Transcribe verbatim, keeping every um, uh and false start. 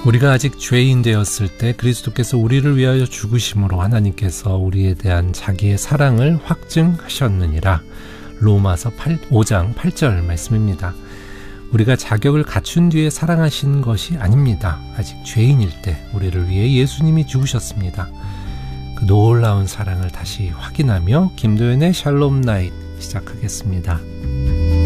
우리가 아직 죄인 되었을 때 그리스도께서 우리를 위하여 죽으심으로 하나님께서 우리에 대한 자기의 사랑을 확증하셨느니라. 로마서 오 장 팔 절 말씀입니다. 우리가 자격을 갖춘 뒤에 사랑하신 것이 아닙니다. 아직 죄인일 때 우리를 위해 예수님이 죽으셨습니다. 그 놀라운 사랑을 다시 확인하며 김도연의 샬롬 나잇 시작하겠습니다.